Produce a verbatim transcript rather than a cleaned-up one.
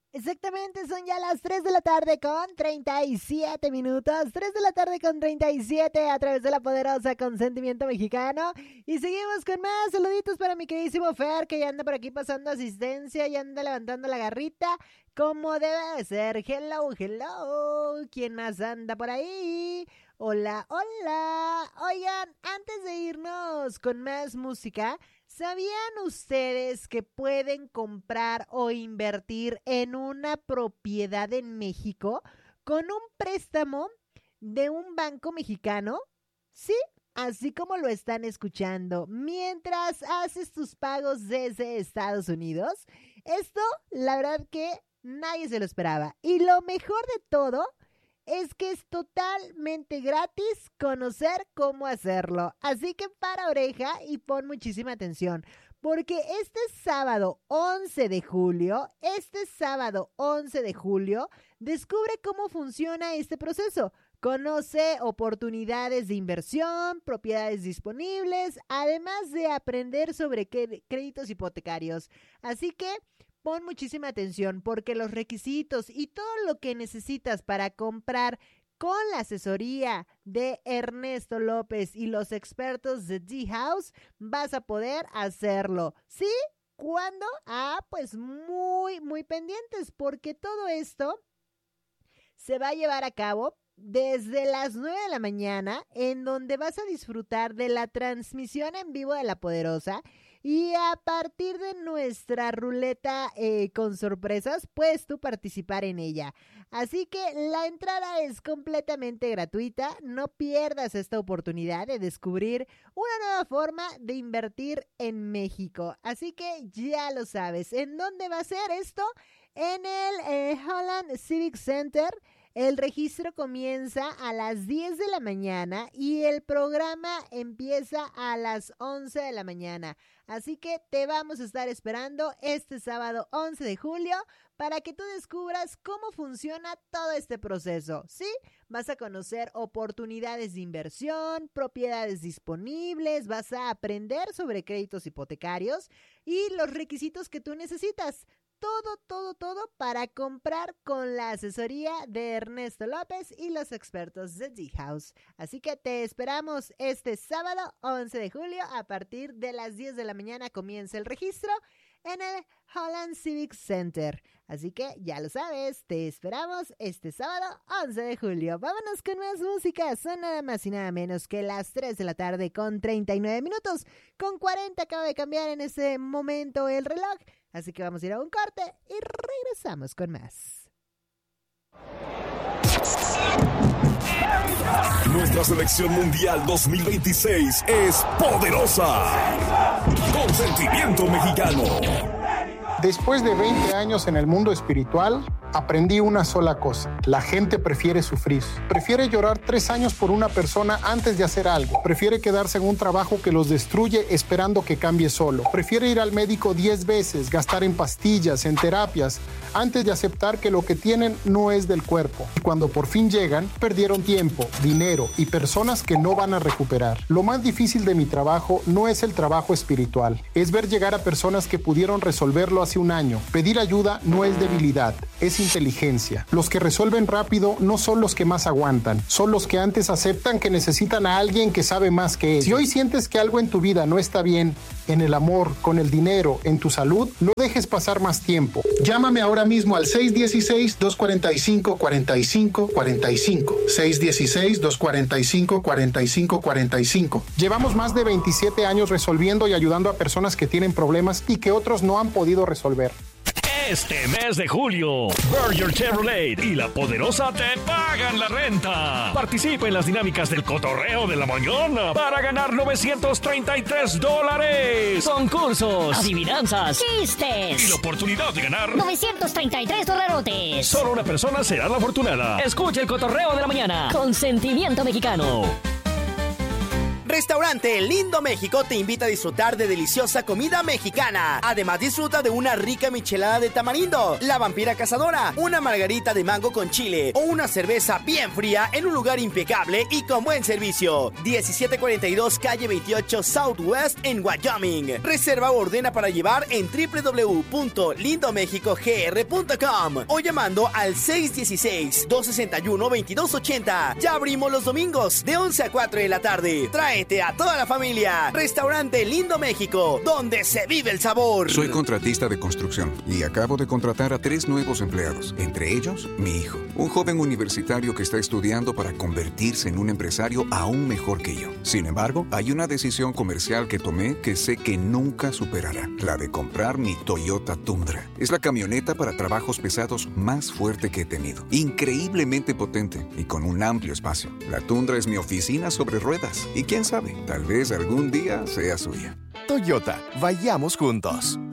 Exactamente, son ya las tres de la tarde con treinta y siete minutos. tres de la tarde con treinta y siete a través de la poderosa Consentimiento Mexicano. Y seguimos con más saluditos para mi queridísimo Fer, que ya anda por aquí pasando asistencia, ya anda levantando la garrita, como debe de ser. Hello, hello. ¿Quién más anda por ahí? Hola, hola. Oigan, antes de irnos con más música, ¿sabían ustedes que pueden comprar o invertir en una propiedad en México con un préstamo de un banco mexicano? Sí, así como lo están escuchando, mientras haces tus pagos desde Estados Unidos. Esto, la verdad que nadie se lo esperaba. Y lo mejor de todo es que es totalmente gratis conocer cómo hacerlo. Así que para oreja y pon muchísima atención, porque este sábado once de julio, este sábado once de julio, descubre cómo funciona este proceso. Conoce oportunidades de inversión, propiedades disponibles, además de aprender sobre créditos hipotecarios. Así que pon muchísima atención, porque los requisitos y todo lo que necesitas para comprar con la asesoría de Ernesto López y los expertos de D-House vas a poder hacerlo. ¿Sí? ¿Cuándo? Ah, pues muy, muy pendientes, porque todo esto se va a llevar a cabo desde las nueve de la mañana, en donde vas a disfrutar de la transmisión en vivo de La Poderosa. Y a partir de nuestra ruleta eh, con sorpresas, puedes tú participar en ella. Así que la entrada es completamente gratuita. No pierdas esta oportunidad de descubrir una nueva forma de invertir en México. Así que ya lo sabes. ¿En dónde va a ser esto? En el eh, Holland Civic Center. El registro comienza a las diez de la mañana y el programa empieza a las once de la mañana. Así que te vamos a estar esperando este sábado once de julio para que tú descubras cómo funciona todo este proceso. ¿Sí? Vas a conocer oportunidades de inversión, propiedades disponibles, vas a aprender sobre créditos hipotecarios y los requisitos que tú necesitas. Todo, todo, todo para comprar con la asesoría de Ernesto López y los expertos de D-House. Así que te esperamos este sábado once de julio a partir de las diez de la mañana. Comienza el registro en el Holland Civic Center. Así que ya lo sabes, te esperamos este sábado once de julio. Vámonos con más música. Son nada más y nada menos que las tres de la tarde con treinta y nueve minutos. Con cuarenta acaba de cambiar en ese momento el reloj. Así que vamos a ir a un corte y regresamos con más. Nuestra selección mundial dos mil veintiséis es poderosa. Consentimiento Mexicano. Después de veinte años en el mundo espiritual, aprendí una sola cosa. La gente prefiere sufrir. Prefiere llorar tres años por una persona antes de hacer algo. Prefiere quedarse en un trabajo que los destruye esperando que cambie solo. Prefiere ir al médico diez veces, gastar en pastillas, en terapias, antes de aceptar que lo que tienen no es del cuerpo. Y cuando por fin llegan, perdieron tiempo, dinero y personas que no van a recuperar. Lo más difícil de mi trabajo no es el trabajo espiritual. Es ver llegar a personas que pudieron resolverlo hace un año. Pedir ayuda no es debilidad, es inteligencia. Los que resuelven rápido no son los que más aguantan, son los que antes aceptan que necesitan a alguien que sabe más que ellos. Si hoy sientes que algo en tu vida no está bien, en el amor, con el dinero, en tu salud, no dejes pasar más tiempo. Llámame ahora mismo al seis uno seis, dos cuatro cinco, cuatro cinco cuatro cinco. seis uno seis, dos cuatro cinco, cuatro cinco cuatro cinco. Llevamos más de veintisiete años resolviendo y ayudando a personas que tienen problemas y que otros no han podido resolver. Este mes de julio, Berger Chevrolet y La Poderosa te pagan la renta. Participa en las dinámicas del cotorreo de la mañana para ganar novecientos treinta y tres dólares. Concursos, adivinanzas, chistes y la oportunidad de ganar novecientos treinta y tres dolarotes. Solo una persona será la afortunada. Escucha el cotorreo de la mañana. Consentimiento Mexicano. Restaurante Lindo México te invita a disfrutar de deliciosa comida mexicana. Además, disfruta de una rica michelada de tamarindo, la vampira cazadora, una margarita de mango con chile o una cerveza bien fría en un lugar impecable y con buen servicio. diecisiete cuarenta y dos Calle veintiocho Southwest en Wyoming. Reserva o ordena para llevar en doble u doble u doble u punto lindo mexico g r punto com o llamando al seis uno seis, dos seis uno, dos dos ocho cero. Ya abrimos los domingos de once a cuatro de la tarde. Tráete a toda la familia. Restaurante Lindo México, donde se vive el sabor. Soy contratista de construcción y acabo de contratar a tres nuevos empleados, entre ellos mi hijo, un joven universitario que está estudiando para convertirse en un empresario aún mejor que yo. Sin embargo, hay una decisión comercial que tomé que sé que nunca superará, la de comprar mi Toyota Tundra. Es la camioneta para trabajos pesados más fuerte que he tenido, increíblemente potente y con un amplio espacio. La Tundra es mi oficina sobre ruedas y quién sabe, tal vez algún día sea suya. Toyota, vayamos juntos.